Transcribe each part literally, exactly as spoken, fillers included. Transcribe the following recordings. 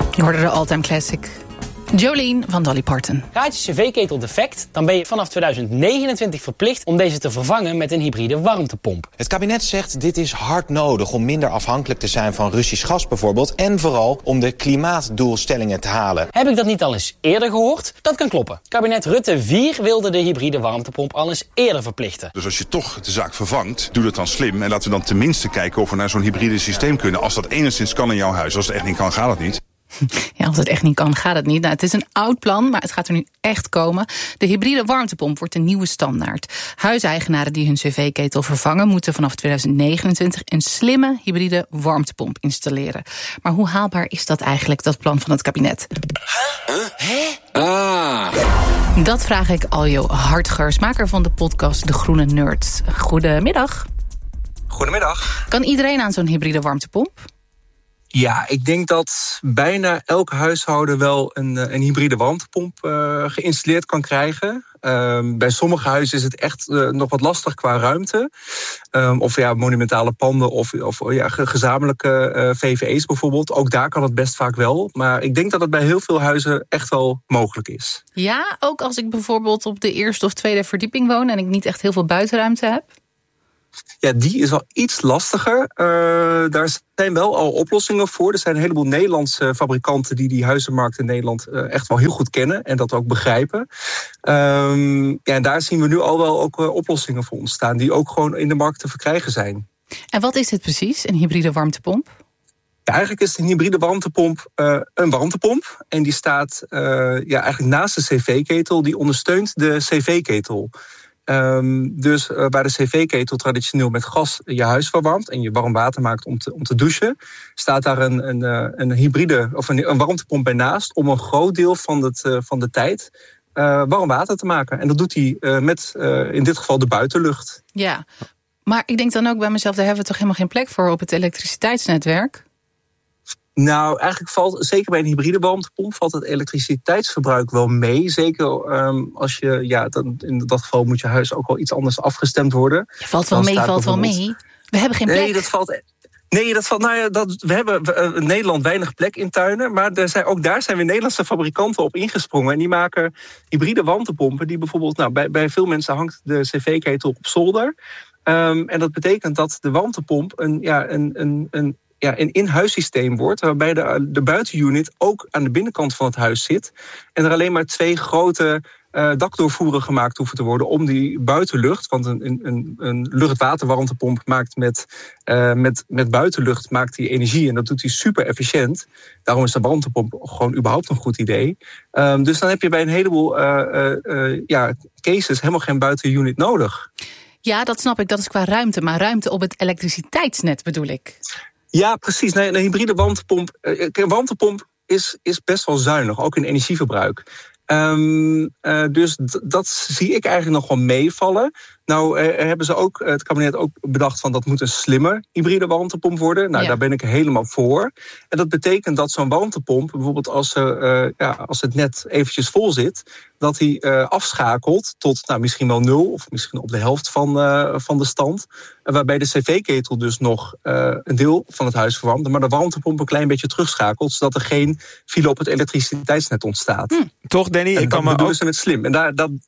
Je hoorde de all-time classic. Jolene van Dolly Parton. Gaat je cv-ketel defect, dan ben je vanaf tweeduizend negenentwintig verplicht om deze te vervangen met een hybride warmtepomp. Het kabinet zegt dit is hard nodig om minder afhankelijk te zijn van Russisch gas bijvoorbeeld. En vooral om de klimaatdoelstellingen te halen. Heb ik dat niet al eens eerder gehoord? Dat kan kloppen. Kabinet Rutte vier wilde de hybride warmtepomp al eens eerder verplichten. Dus als je toch de zaak vervangt, doe dat dan slim. En laten we dan tenminste kijken of we naar zo'n hybride systeem kunnen. Als dat enigszins kan in jouw huis. Als het echt niet kan, gaat het niet. Ja, als het echt niet kan, gaat het niet. Nou, het is een oud plan, maar het gaat er nu echt komen. De hybride warmtepomp wordt de nieuwe standaard. Huiseigenaren die hun cv-ketel vervangen moeten vanaf tweeduizend negenentwintig een slimme hybride warmtepomp installeren. Maar hoe haalbaar is dat eigenlijk, dat plan van het kabinet? Huh? Huh? Ah. Dat vraag ik Aljo Hartgers, maker van de podcast De Groene Nerd. Goedemiddag. Goedemiddag. Kan iedereen aan zo'n hybride warmtepomp? Ja, ik denk dat bijna elk huishouden wel een, een hybride warmtepomp uh, geïnstalleerd kan krijgen. Um, bij sommige huizen is het echt uh, nog wat lastig qua ruimte. Um, of ja, monumentale panden of, of ja, gezamenlijke uh, V V E's bijvoorbeeld. Ook daar kan het best vaak wel. Maar ik denk dat het bij heel veel huizen echt wel mogelijk is. Ja, ook als ik bijvoorbeeld op de eerste of tweede verdieping woon en ik niet echt heel veel buitenruimte heb? Ja, die is al iets lastiger. Uh, daar zijn wel al oplossingen voor. Er zijn een heleboel Nederlandse fabrikanten die die huizenmarkt in Nederland uh, echt wel heel goed kennen en dat ook begrijpen. Um, ja, en daar zien we nu al wel ook uh, oplossingen voor ontstaan die ook gewoon in de markt te verkrijgen zijn. En wat is dit precies, een hybride warmtepomp? Ja, eigenlijk is een hybride warmtepomp uh, een warmtepomp. En die staat uh, ja, eigenlijk naast de cv-ketel. Die ondersteunt de cv-ketel. Um, dus uh, waar de cv-ketel traditioneel met gas je huis verwarmt en je warm water maakt om te, om te douchen, staat daar een, een, een hybride of een, een warmtepomp bij naast om een groot deel van, het, uh, van de tijd uh, warm water te maken. En dat doet hij uh, met uh, in dit geval de buitenlucht. Ja, maar ik denk dan ook bij mezelf, daar hebben we toch helemaal geen plek voor op het elektriciteitsnetwerk? Nou, eigenlijk valt, zeker bij een hybride warmtepomp, valt het elektriciteitsverbruik wel mee. Zeker um, als je, ja, dan, in dat geval moet je huis ook wel iets anders afgestemd worden. Ja, valt wel mee, valt wel mee. We hebben geen plek. Nee, dat valt... Nee, dat valt, nou ja, dat, we hebben uh, in Nederland weinig plek in tuinen. Maar er zijn, ook daar zijn weer Nederlandse fabrikanten op ingesprongen. En die maken hybride warmtepompen. Die bijvoorbeeld, nou, bij, bij veel mensen hangt de cv-ketel op zolder. Um, en dat betekent dat de warmtepomp een, ja, een, een, een Ja, een in-huissysteem wordt, waarbij de, de buitenunit ook aan de binnenkant van het huis zit. En er alleen maar twee grote uh, dakdoorvoeren gemaakt hoeven te worden om die buitenlucht, want een, een, een luchtwaterwarmtepomp maakt met, uh, met, met buitenlucht maakt die energie en dat doet hij super efficiënt. Daarom is de warmtepomp gewoon überhaupt een goed idee. Um, dus dan heb je bij een heleboel uh, uh, uh, ja, cases helemaal geen buitenunit nodig. Ja, dat snap ik, dat is qua ruimte, maar ruimte op het elektriciteitsnet bedoel ik. Ja, precies. Nee, een hybride warmtepomp. Een warmtepomp is, is best wel zuinig, ook in energieverbruik. Um, uh, dus d- dat zie ik eigenlijk nog wel meevallen. Nou uh, hebben ze ook, het kabinet ook bedacht van dat moet een slimme hybride warmtepomp worden. Nou, ja. Daar ben ik helemaal voor. En dat betekent dat zo'n warmtepomp, bijvoorbeeld als, uh, ja, als het net eventjes vol zit, dat hij uh, afschakelt tot nou, misschien wel nul of misschien op de helft van, uh, van de stand. Uh, waarbij de cv-ketel dus nog uh, een deel van het huis verwarmt, maar de warmtepomp een klein beetje terugschakelt, zodat er geen file op het elektriciteitsnet ontstaat. Hm. Toch, Danny? En ik kan dat me ook... ze met slim. En daar, dat...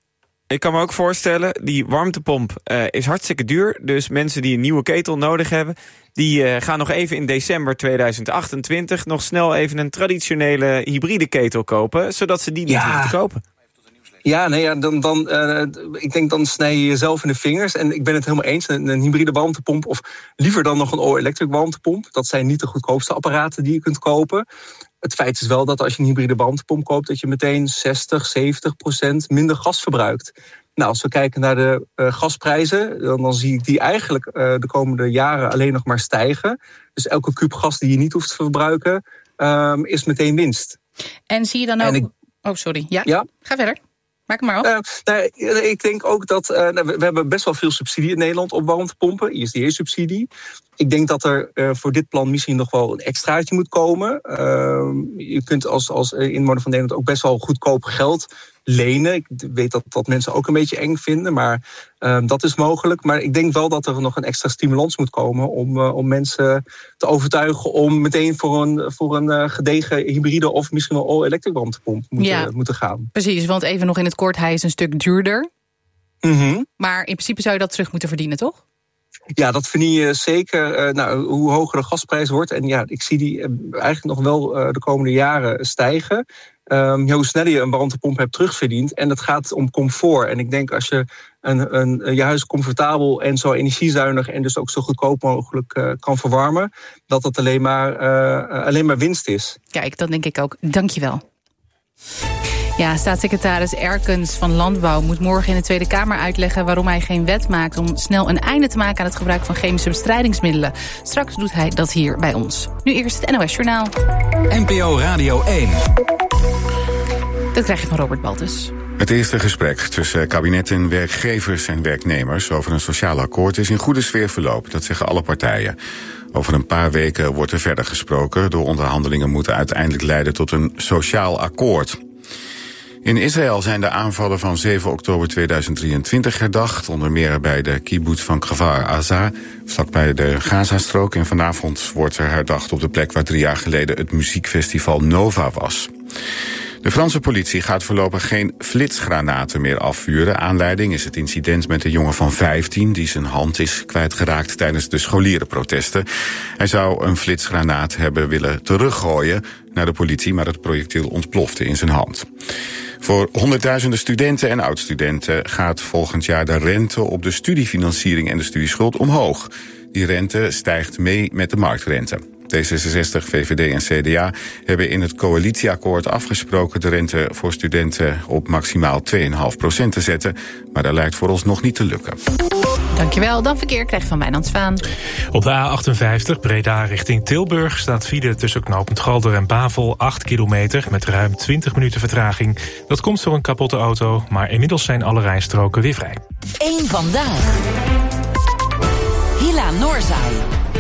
Ik kan me ook voorstellen, die warmtepomp uh, is hartstikke duur. Dus mensen die een nieuwe ketel nodig hebben, die uh, gaan nog even in december tweeduizend achtentwintig nog snel even een traditionele hybride ketel kopen, zodat ze die niet ja. hoeven te kopen. Ja, nee, ja, dan, dan, uh, ik denk dan snij je jezelf in de vingers. En ik ben het helemaal eens, een, een hybride warmtepomp, of liever dan nog een all-electric warmtepomp. Dat zijn niet de goedkoopste apparaten die je kunt kopen. Het feit is wel dat als je een hybride warmtepomp koopt, dat je meteen zestig, zeventig procent minder gas verbruikt. Nou, als we kijken naar de uh, gasprijzen, dan, dan zie ik die eigenlijk uh, de komende jaren alleen nog maar stijgen. Dus elke kuub gas die je niet hoeft te verbruiken, um, is meteen winst. En zie je dan ook... Ik... Oh, sorry. Ja, ja? Ga verder. Maak maar op. Uh, nou, ik denk ook dat uh, we hebben best wel veel subsidie in Nederland op warmtepompen, I S D E-subsidie. Ik denk dat er uh, voor dit plan misschien nog wel een extraatje moet komen. Uh, je kunt als, als inwoner van Nederland ook best wel goedkoop geld lenen. Ik weet dat dat mensen ook een beetje eng vinden, maar uh, dat is mogelijk. Maar ik denk wel dat er nog een extra stimulans moet komen om, uh, om mensen te overtuigen om meteen voor een, voor een uh, gedegen hybride of misschien wel all-electric warmtepomp moeten, ja, moeten gaan. Precies, want even nog in het kort, hij is een stuk duurder. Mm-hmm. Maar in principe zou je dat terug moeten verdienen, toch? Ja, dat verdien je zeker uh, nou, hoe hoger de gasprijs wordt. En ja, ik zie die uh, eigenlijk nog wel uh, de komende jaren stijgen. Um, hoe sneller je een warmtepomp hebt terugverdiend. En het gaat om comfort. En ik denk als je een, een, je huis comfortabel en zo energiezuinig en dus ook zo goedkoop mogelijk uh, kan verwarmen, dat dat alleen maar, uh, alleen maar winst is. Kijk, dat denk ik ook. Dank je wel. Ja, staatssecretaris Erkens van Landbouw moet morgen in de Tweede Kamer uitleggen waarom hij geen wet maakt om snel een einde te maken aan het gebruik van chemische bestrijdingsmiddelen. Straks doet hij dat hier bij ons. Nu eerst het N O S Journaal. N P O Radio één. Dat krijg je van Robert Baltus. Het eerste gesprek tussen kabinet en werkgevers en werknemers over een sociaal akkoord is in goede sfeer verlopen. Dat zeggen alle partijen. Over een paar weken wordt er verder gesproken. De onderhandelingen moeten uiteindelijk leiden tot een sociaal akkoord. In Israël zijn de aanvallen van zeven oktober tweeduizend drieëntwintig herdacht. Onder meer bij de kibbutz van Kfar Aza, vlakbij de Gazastrook. En vanavond wordt er herdacht op de plek waar drie jaar geleden het muziekfestival Nova was. De Franse politie gaat voorlopig geen flitsgranaten meer afvuren. Aanleiding is het incident met een jongen van vijftien... die zijn hand is kwijtgeraakt tijdens de scholierenprotesten. Hij zou een flitsgranaat hebben willen teruggooien naar de politie, maar het projectiel ontplofte in zijn hand. Voor honderdduizenden studenten en oud-studenten gaat volgend jaar de rente op de studiefinanciering en de studieschuld omhoog. Die rente stijgt mee met de marktrente. D zesenzestig, V V D en C D A hebben in het coalitieakkoord afgesproken de rente voor studenten op maximaal twee komma vijf procent te zetten. Maar dat lijkt vooralsnog niet te lukken. Dankjewel. Dan verkeer krijg je van Wijnand Zwaan. Op de A achtenvijftig Breda richting Tilburg staat file tussen knooppunt Galder en Bavel acht kilometer met ruim twintig minuten vertraging. Dat komt door een kapotte auto, maar inmiddels zijn alle rijstroken weer vrij. Eén vandaag. Hila Noorzaai.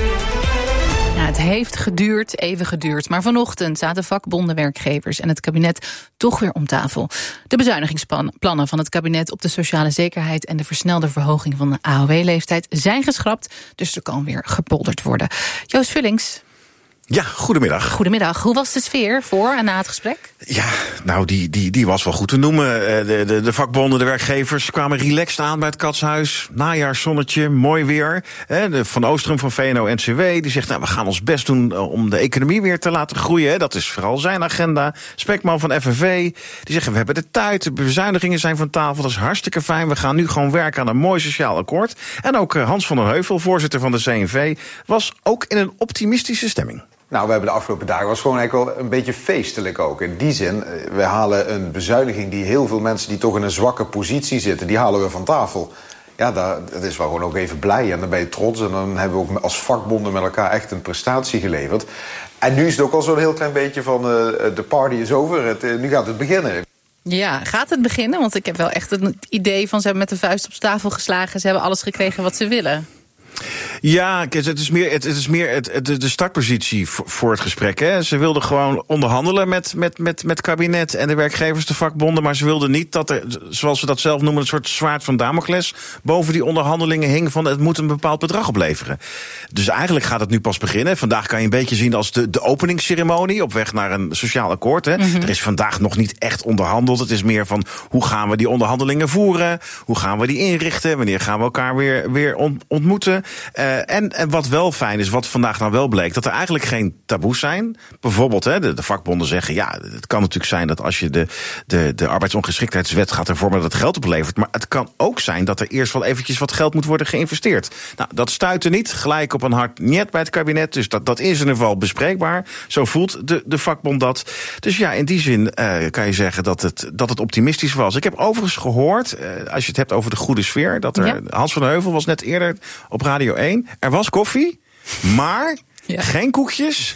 Ja, het heeft geduurd, even geduurd. Maar vanochtend zaten vakbonden, werkgevers en het kabinet toch weer om tafel. De bezuinigingsplannen van het kabinet op de sociale zekerheid en de versnelde verhoging van de A O W-leeftijd zijn geschrapt. Dus er kan weer gepolderd worden. Joost Vullings. Ja, goedemiddag. Goedemiddag. Hoe was de sfeer voor en na het gesprek? Ja, nou, die, die, die was wel goed te noemen. De, de, de vakbonden, de werkgevers kwamen relaxed aan bij het Katshuis. Najaarszonnetje, mooi weer. De Van Oostrum van V N O N C W, die zegt, nou, we gaan ons best doen om de economie weer te laten groeien. Dat is vooral zijn agenda. Spekman van F N V, die zeggen, we hebben de tijd, de bezuinigingen zijn van tafel, dat is hartstikke fijn. We gaan nu gewoon werken aan een mooi sociaal akkoord. En ook Hans van der Heuvel, voorzitter van de C N V, was ook in een optimistische stemming. Nou, we hebben de afgelopen dagen was gewoon eigenlijk wel een beetje feestelijk ook. In die zin, we halen een bezuiniging die heel veel mensen die toch in een zwakke positie zitten, die halen we van tafel. Ja, dat is wel gewoon ook even blij en dan ben je trots. En dan hebben we ook als vakbonden met elkaar echt een prestatie geleverd. En nu is het ook al zo'n heel klein beetje van uh, de party is over, het, uh, nu gaat het beginnen. Ja, gaat het beginnen? Want ik heb wel echt het idee van ze hebben met de vuist op tafel geslagen. Ze hebben alles gekregen wat ze willen. Ja, het is meer, het is meer het, het, de startpositie voor het gesprek. Hè. Ze wilden gewoon onderhandelen met, met, met, met het kabinet en de werkgevers, de vakbonden. Maar ze wilden niet dat er, zoals ze dat zelf noemen, een soort zwaard van Damocles boven die onderhandelingen hing van het moet een bepaald bedrag opleveren. Dus eigenlijk gaat het nu pas beginnen. Vandaag kan je een beetje zien als de, de openingsceremonie op weg naar een sociaal akkoord. Hè. Mm-hmm. Er is vandaag nog niet echt onderhandeld. Het is meer van hoe gaan we die onderhandelingen voeren? Hoe gaan we die inrichten? Wanneer gaan we elkaar weer, weer ontmoeten? Uh, en, en wat wel fijn is, wat vandaag nou wel bleek, dat er eigenlijk geen taboes zijn. Bijvoorbeeld, hè, de, de vakbonden zeggen, ja, het kan natuurlijk zijn dat als je de, de, de arbeidsongeschiktheidswet gaat hervormen, dat het geld oplevert. Maar het kan ook zijn dat er eerst wel eventjes wat geld moet worden geïnvesteerd. Nou, dat stuitte niet gelijk op een hard niet bij het kabinet. Dus dat, dat is in ieder geval bespreekbaar. Zo voelt de, de vakbond dat. Dus ja, in die zin uh, kan je zeggen dat het, dat het optimistisch was. Ik heb overigens gehoord, uh, als je het hebt over de goede sfeer, dat er, ja. Hans van der Heuvel was net eerder op Radio één. Er was koffie, maar ja. geen koekjes.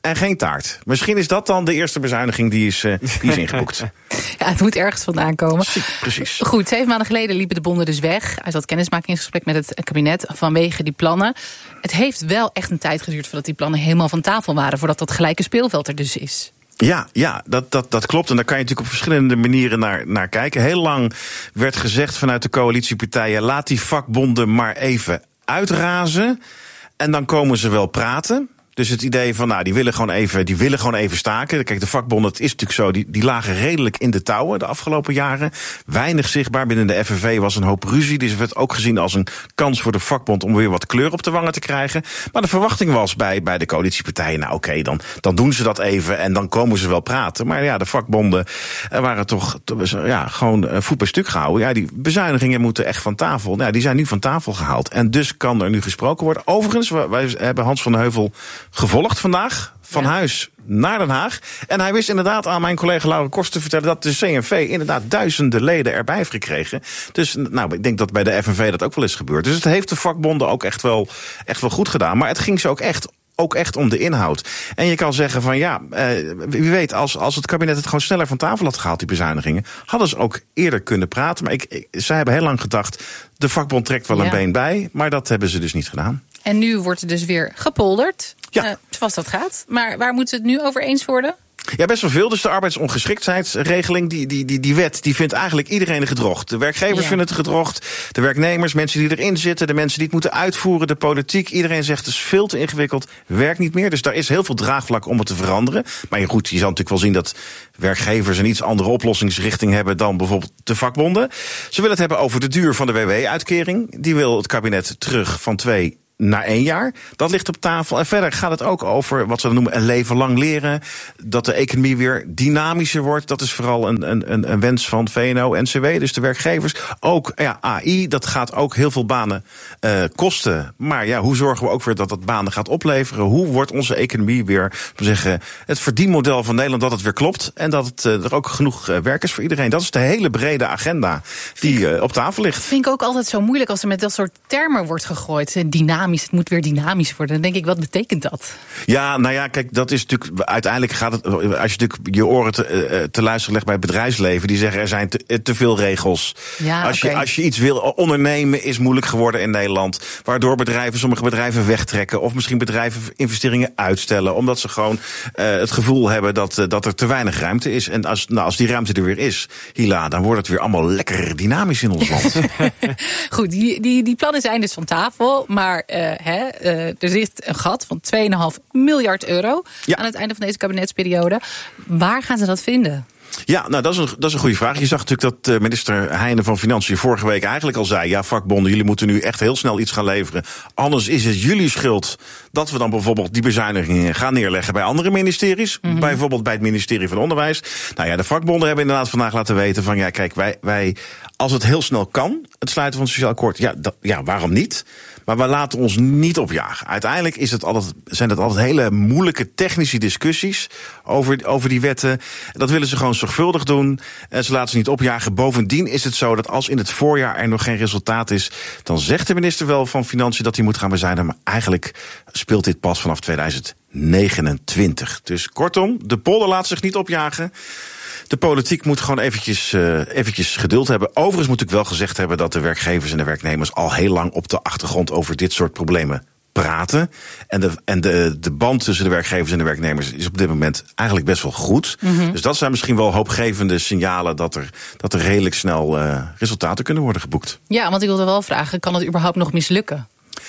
en geen taart. Misschien is dat dan de eerste bezuiniging die is, uh, die is ingeboekt. Ja, het moet ergens vandaan komen. Precies. Goed, zeven maanden geleden liepen de bonden dus weg uit dat kennismakingsgesprek met het kabinet vanwege die plannen. Het heeft wel echt een tijd geduurd voordat die plannen helemaal van tafel waren, voordat dat gelijke speelveld er dus is. Ja, ja dat, dat, dat klopt. En daar kan je natuurlijk op verschillende manieren naar, naar kijken. Heel lang werd gezegd vanuit de coalitiepartijen, laat die vakbonden maar even uitrazen. En dan komen ze wel praten. Dus het idee van, nou, die willen gewoon even, die willen gewoon even staken. Kijk, de vakbonden, het is natuurlijk zo, die, die lagen redelijk in de touwen de afgelopen jaren. Weinig zichtbaar. Binnen de F N V was een hoop ruzie. Dus het werd ook gezien als een kans voor de vakbond om weer wat kleur op de wangen te krijgen. Maar de verwachting was bij, bij de coalitiepartijen, nou oké, okay, dan, dan doen ze dat even en dan komen ze wel praten. Maar ja, de vakbonden waren toch ja, gewoon voet bij stuk gehouden. Ja, die bezuinigingen moeten echt van tafel. Nou, die zijn nu van tafel gehaald. En dus kan er nu gesproken worden. Overigens, wij hebben Hans van den Heuvel gevolgd vandaag, van ja. huis naar Den Haag. En hij wist inderdaad aan mijn collega Laura Korst te vertellen dat de C N V inderdaad duizenden leden erbij heeft gekregen. Dus nou, ik denk dat bij de F N V dat ook wel is gebeurd. Dus het heeft de vakbonden ook echt wel, echt wel goed gedaan. Maar het ging ze ook echt Ook echt om de inhoud. En je kan zeggen van ja, eh, wie weet, als, als het kabinet het gewoon sneller van tafel had gehaald, die bezuinigingen, hadden ze ook eerder kunnen praten. Maar ik, ik, zij hebben heel lang gedacht, de vakbond trekt wel een ja. been bij. Maar dat hebben ze dus niet gedaan. En nu wordt er dus weer gepolderd, ja. uh, zoals dat gaat. Maar waar moeten we het nu over eens worden? Ja, best wel veel. Dus de arbeidsongeschiktheidsregeling, die, die, die, die wet, die vindt eigenlijk iedereen gedrocht. De werkgevers ja. vinden het gedrocht, de werknemers, mensen die erin zitten, de mensen die het moeten uitvoeren, de politiek. Iedereen zegt het is veel te ingewikkeld, werkt niet meer. Dus daar is heel veel draagvlak om het te veranderen. Maar ja, goed, je zal natuurlijk wel zien dat werkgevers een iets andere oplossingsrichting hebben dan bijvoorbeeld de vakbonden. Ze willen het hebben over de duur van de W W-uitkering. Die wil het kabinet terug van twee naar één jaar. Dat ligt op tafel. En verder gaat het ook over wat ze dan noemen een leven lang leren. Dat de economie weer dynamischer wordt. Dat is vooral een, een, een wens van V N O en N C W, dus de werkgevers. Ook ja, A I, dat gaat ook heel veel banen uh, kosten. Maar ja, hoe zorgen we ook weer dat dat banen gaat opleveren? Hoe wordt onze economie weer, we zeggen, het verdienmodel van Nederland, dat het weer klopt en dat het, uh, er ook genoeg uh, werk is voor iedereen. Dat is de hele brede agenda die uh, op tafel ligt. Vind ik ook altijd zo moeilijk als er met dat soort termen wordt gegooid. Dynamisch. Het moet weer dynamisch worden. Dan denk ik, wat betekent dat? Ja, nou ja, kijk, dat is natuurlijk, uiteindelijk gaat het, als je natuurlijk je oren te, te luisteren legt bij het bedrijfsleven, die zeggen er zijn te, te veel regels. Ja, als, okay. je, als je iets wil ondernemen, is moeilijk geworden in Nederland. Waardoor bedrijven, sommige bedrijven wegtrekken of misschien bedrijven investeringen uitstellen, omdat ze gewoon uh, het gevoel hebben dat, uh, dat er te weinig ruimte is. En als, nou, als die ruimte er weer is, Hila, dan wordt het weer allemaal lekker dynamisch in ons land. Goed, die, die, die plannen zijn dus van tafel, maar Uh, he, uh, er zit een gat van twee komma vijf miljard euro ja. aan het einde van deze kabinetsperiode. Waar gaan ze dat vinden? Ja, nou dat is, een, dat is een goede vraag. Je zag natuurlijk dat uh, minister Heijnen van Financiën vorige week eigenlijk al zei, ja, vakbonden, jullie moeten nu echt heel snel iets gaan leveren. Anders is het jullie schuld dat we dan bijvoorbeeld die bezuinigingen gaan neerleggen bij andere ministeries. Mm-hmm. Bijvoorbeeld bij het ministerie van Onderwijs. Nou ja, de vakbonden hebben inderdaad vandaag laten weten van, ja, kijk, wij, wij als het heel snel kan, het sluiten van het sociaal akkoord, ja, dat, ja, waarom niet? Maar we laten ons niet opjagen. Uiteindelijk is het altijd, zijn het altijd hele moeilijke technische discussies over, over die wetten. Dat willen ze gewoon zorgvuldig doen. En ze laten ze niet opjagen. Bovendien is het zo dat als in het voorjaar er nog geen resultaat is, dan zegt de minister wel van Financiën dat hij moet gaan bezuinigen. Maar eigenlijk speelt dit pas vanaf tweeduizend negenentwintig. Dus kortom, de polder laat zich niet opjagen. De politiek moet gewoon eventjes, uh, eventjes geduld hebben. Overigens moet ik wel gezegd hebben dat de werkgevers en de werknemers al heel lang op de achtergrond over dit soort problemen praten. En de, en de, de band tussen de werkgevers en de werknemers is op dit moment eigenlijk best wel goed. Mm-hmm. Dus dat zijn misschien wel hoopgevende signalen dat er, dat er redelijk snel uh, resultaten kunnen worden geboekt. Ja, want ik wilde wel vragen, kan het überhaupt nog mislukken?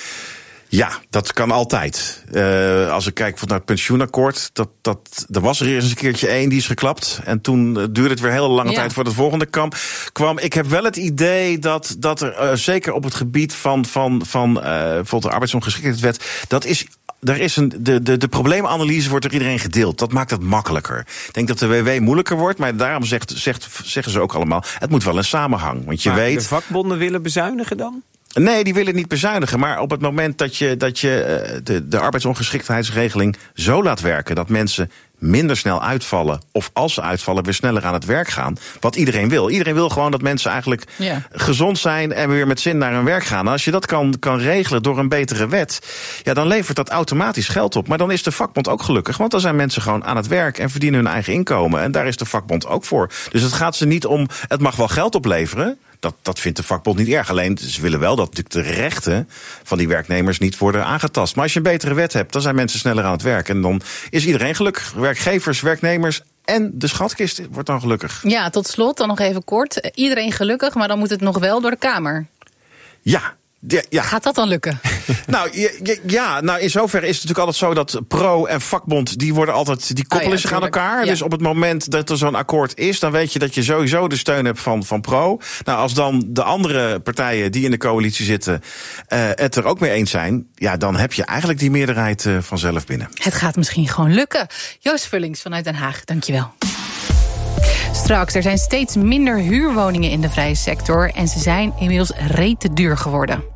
Ja, dat kan altijd. Uh, als ik kijk naar het pensioenakkoord, dat, dat, er was er eens een keertje één die is geklapt. En toen duurde het weer een hele lange ja. tijd voor het volgende kwam. kwam. Ik heb wel het idee dat, dat er, uh, zeker op het gebied van, van, van uh, bijvoorbeeld de arbeidsongeschiktheidswet, dat is. Er is een, de, de, de probleemanalyse wordt door iedereen gedeeld. Dat maakt het makkelijker. Ik denk dat de W W moeilijker wordt, maar daarom zegt, zegt, zeggen ze ook allemaal, het moet wel een samenhang. Want je maar weet. De vakbonden willen bezuinigen dan? Nee, die willen niet bezuinigen. Maar op het moment dat je, dat je de, de arbeidsongeschiktheidsregeling zo laat werken dat mensen minder snel uitvallen, of als ze uitvallen weer sneller aan het werk gaan, wat iedereen wil. Iedereen wil gewoon dat mensen eigenlijk ja. gezond zijn en weer met zin naar hun werk gaan. En als je dat kan, kan regelen door een betere wet, ja, dan levert dat automatisch geld op. Maar dan is de vakbond ook gelukkig, want dan zijn mensen gewoon aan het werk en verdienen hun eigen inkomen. En daar is de vakbond ook voor. Dus het gaat ze niet om, het mag wel geld opleveren. Dat, dat vindt de vakbond niet erg. Alleen ze willen wel dat natuurlijk de rechten van die werknemers niet worden aangetast. Maar als je een betere wet hebt, dan zijn mensen sneller aan het werk. En dan is iedereen gelukkig. Werkgevers, werknemers en de schatkist wordt dan gelukkig. Ja, tot slot dan nog even kort. Iedereen gelukkig, maar dan moet het nog wel door de Kamer. Ja. Ja, ja. Gaat dat dan lukken? nou, ja, ja, nou, in zoverre is het natuurlijk altijd zo dat pro en vakbond, die worden altijd, die koppelen oh ja, zich aan elkaar. Ja. Dus op het moment dat er zo'n akkoord is, dan weet je dat je sowieso de steun hebt van, van pro. Nou, als dan de andere partijen die in de coalitie zitten uh, het er ook mee eens zijn, ja, dan heb je eigenlijk die meerderheid uh, vanzelf binnen. Het gaat misschien gewoon lukken. Joost Vullings vanuit Den Haag, dankjewel. Straks, er zijn steeds minder huurwoningen in de vrije sector en ze zijn inmiddels rete duur geworden.